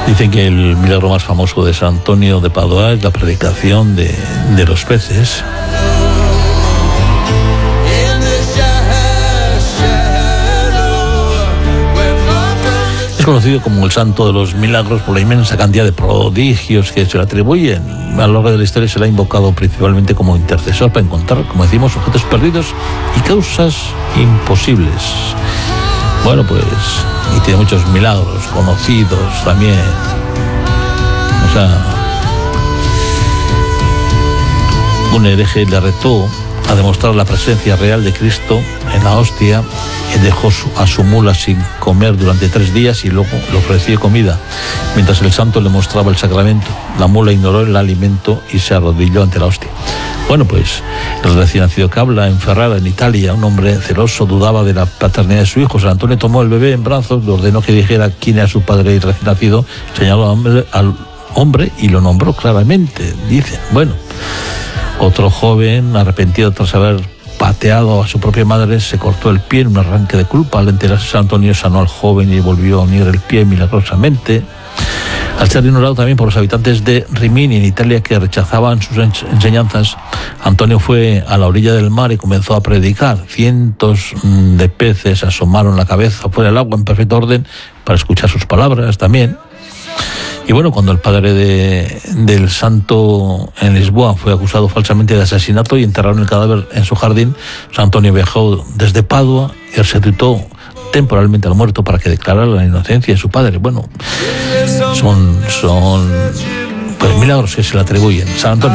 Dicen que el milagro más famoso de San Antonio de Padua es la predicación de los peces. Es conocido como el santo de los milagros por la inmensa cantidad de prodigios que se le atribuyen. A lo largo de la historia se le ha invocado principalmente como intercesor para encontrar, como decimos, objetos perdidos y causas imposibles. Bueno, pues, y tiene muchos milagros conocidos también. O sea, un hereje le retó a demostrar la presencia real de Cristo en la hostia y dejó a su mula sin comer durante 3 días y luego le ofreció comida. Mientras el santo le mostraba el sacramento, la mula ignoró el alimento y se arrodilló ante la hostia. Bueno, pues el recién nacido que habla en Ferrara, en Italia, un hombre celoso dudaba de la paternidad de su hijo. San Antonio tomó el bebé en brazos, le ordenó que dijera quién era su padre y recién nacido, señaló al hombre y lo nombró claramente. Dice, bueno, otro joven, arrepentido tras haber pateado a su propia madre, se cortó el pie en un arranque de culpa. Al enterarse, San Antonio sanó al joven y volvió a unir el pie milagrosamente. Al ser ignorado también por los habitantes de Rimini, en Italia, que rechazaban sus enseñanzas, Antonio fue a la orilla del mar y comenzó a predicar. Cientos de peces asomaron la cabeza fuera del agua en perfecto orden para escuchar sus palabras también. Y bueno, cuando el padre del santo en Lisboa fue acusado falsamente de asesinato y enterraron el cadáver en su jardín, San Antonio viajó desde Padua y resucitó temporalmente al muerto para que declarara la inocencia de su padre. Bueno, son pues milagros que se le atribuyen. San Antonio